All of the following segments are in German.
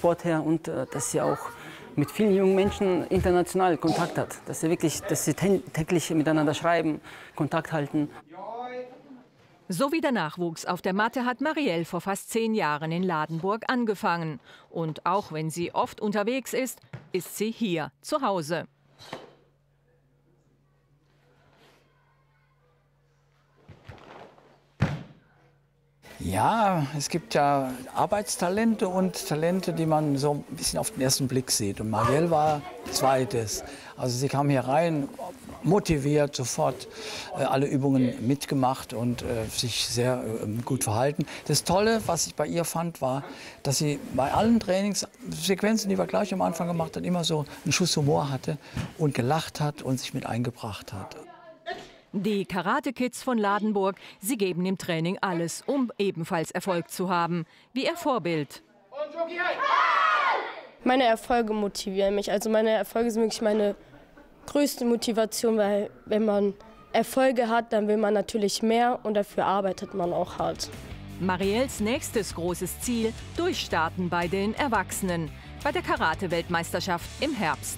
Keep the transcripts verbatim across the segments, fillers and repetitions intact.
Sport her und äh, dass sie auch mit vielen jungen Menschen international Kontakt hat. Dass sie wirklich, dass sie täglich miteinander schreiben, Kontakt halten. So wie der Nachwuchs auf der Matte hat Marielle vor fast zehn Jahren in Ladenburg angefangen. Und auch wenn sie oft unterwegs ist, ist sie hier zu Hause. Ja, es gibt ja Arbeitstalente und Talente, die man so ein bisschen auf den ersten Blick sieht. Und Marielle war zweites. Also sie kam hier rein, motiviert, sofort äh, alle Übungen mitgemacht und äh, sich sehr äh, gut verhalten. Das Tolle, was ich bei ihr fand, war, dass sie bei allen Trainingssequenzen, die wir gleich am Anfang gemacht haben, immer so einen Schuss Humor hatte und gelacht hat und sich mit eingebracht hat. Die Karate-Kids von Ladenburg, sie geben im Training alles, um ebenfalls Erfolg zu haben, wie ihr Vorbild. Meine Erfolge motivieren mich. Also meine Erfolge sind wirklich meine größte Motivation, weil wenn man Erfolge hat, dann will man natürlich mehr und dafür arbeitet man auch hart. Marielles nächstes großes Ziel, durchstarten bei den Erwachsenen, bei der Karate-Weltmeisterschaft im Herbst.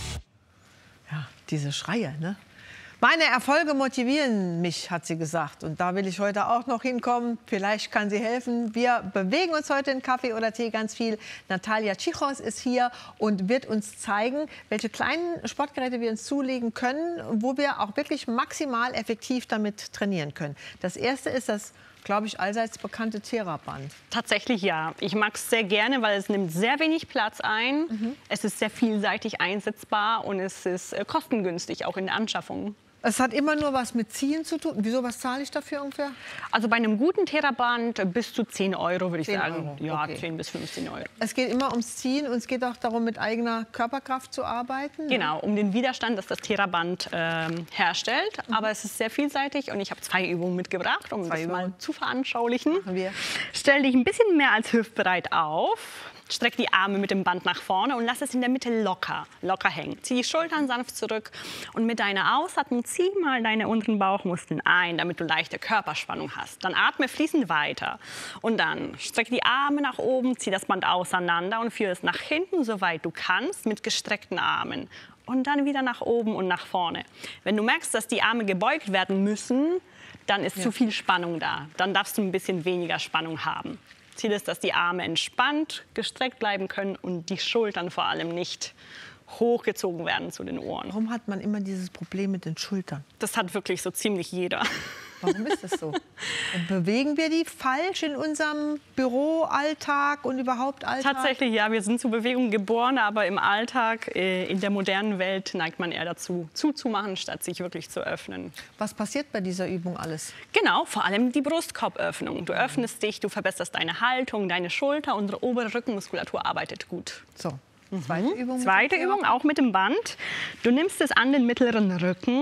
Ja, diese Schreie, ne? Meine Erfolge motivieren mich, hat sie gesagt. Und da will ich heute auch noch hinkommen. Vielleicht kann sie helfen. Wir bewegen uns heute in Kaffee oder Tee ganz viel. Natalia Tschichos ist hier und wird uns zeigen, welche kleinen Sportgeräte wir uns zulegen können, wo wir auch wirklich maximal effektiv damit trainieren können. Das erste ist das, glaube ich, allseits bekannte Theraband. Tatsächlich ja. Ich mag es sehr gerne, weil es nimmt sehr wenig Platz ein. Mhm. Es ist sehr vielseitig einsetzbar und es ist äh, kostengünstig, auch in der Anschaffung. Es hat immer nur was mit Ziehen zu tun. Wieso, was zahle ich dafür ungefähr? Also bei einem guten Theraband bis zu zehn Euro, würde ich sagen. Euro. Ja, Okay. zehn bis fünfzehn Euro. Es geht immer ums Ziehen und es geht auch darum, mit eigener Körperkraft zu arbeiten. Genau, um den Widerstand, das das Theraband ähm, herstellt. Mhm. Aber es ist sehr vielseitig und ich habe zwei Übungen mitgebracht, um zwei das Übungen. mal zu veranschaulichen. Wir. Stell dich ein bisschen mehr als hüftbereit auf. Streck die Arme mit dem Band nach vorne und lass es in der Mitte locker, locker hängen. Zieh die Schultern sanft zurück und mit deiner Ausatmung zieh mal deine unteren Bauchmuskeln ein, damit du leichte Körperspannung hast. Dann atme fließend weiter und dann streck die Arme nach oben, zieh das Band auseinander und führe es nach hinten, soweit du kannst, mit gestreckten Armen. Und dann wieder nach oben und nach vorne. Wenn du merkst, dass die Arme gebeugt werden müssen, dann ist ja. zu viel Spannung da. Dann darfst du ein bisschen weniger Spannung haben. Ziel ist, dass die Arme entspannt, gestreckt bleiben können und die Schultern vor allem nicht hochgezogen werden zu den Ohren. Warum hat man immer dieses Problem mit den Schultern? Das hat wirklich so ziemlich jeder. Warum ist das so? Und bewegen wir die falsch in unserem Büroalltag und überhaupt Alltag? Tatsächlich, ja. Wir sind zur Bewegung geboren, aber im Alltag, äh, in der modernen Welt, neigt man eher dazu, zuzumachen, statt sich wirklich zu öffnen. Was passiert bei dieser Übung alles? Genau, vor allem die Brustkorböffnung. Du öffnest dich, du verbesserst deine Haltung, deine Schulter, unsere obere Rückenmuskulatur arbeitet gut. So. Zweite Übung. Zweite Übung, auch mit dem Band. Du nimmst es an den mittleren Rücken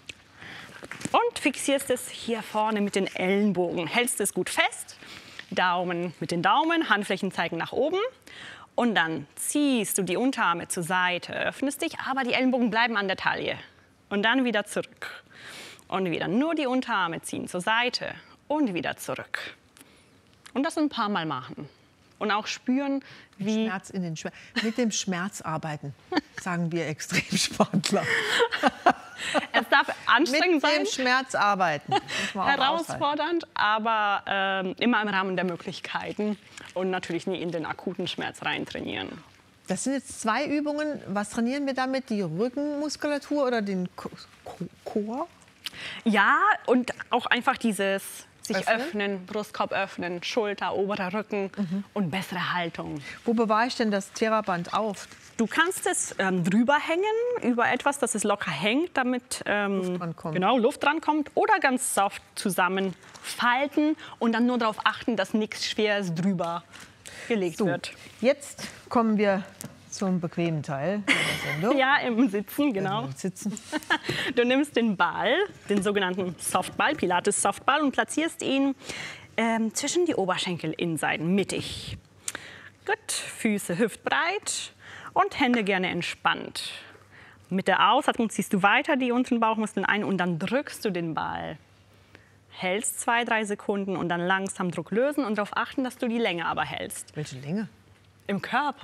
und fixierst es hier vorne mit den Ellenbogen. Hältst es gut fest, Daumen mit den Daumen, Handflächen zeigen nach oben. Und dann ziehst du die Unterarme zur Seite, öffnest dich, aber die Ellenbogen bleiben an der Taille. Und dann wieder zurück. Und wieder nur die Unterarme ziehen zur Seite und wieder zurück. Und das ein paar Mal machen. Und auch spüren, wie... Schmerz in den Schmerz. Mit dem Schmerz arbeiten, sagen wir Extremsportler. Es darf anstrengend sein. Mit dem Schmerz arbeiten. Herausfordernd, aber äh, immer im Rahmen der Möglichkeiten. Und natürlich nie in den akuten Schmerz reintrainieren. Das sind jetzt zwei Übungen. Was trainieren wir damit? Die Rückenmuskulatur oder den Chor? Ja, und auch einfach dieses... sich öffnen? öffnen, Brustkorb öffnen, Schulter, oberer Rücken mhm. und bessere Haltung. Wo bewahre ich denn das Theraband auf? Du kannst es ähm, drüber hängen, über etwas, dass es locker hängt, damit ähm, Luft drankommt. Genau, Luft drankommt. Oder ganz soft zusammenfalten und dann nur darauf achten, dass nichts Schweres drüber gelegt so, wird. Jetzt kommen wir zum bequemen Teil der Sendung. Ja, im Sitzen, genau. Im Sitzen. Du nimmst den Ball, den sogenannten Softball, Pilates Softball, und platzierst ihn ähm, zwischen die Oberschenkelinnenseiten, mittig. Gut, Füße hüftbreit und Hände gerne entspannt. Mit der Ausatmung ziehst du weiter die unteren Bauchmuskeln ein und dann drückst du den Ball. Hältst zwei, drei Sekunden und dann langsam Druck lösen und darauf achten, dass du die Länge aber hältst. Welche Länge? Im Körper.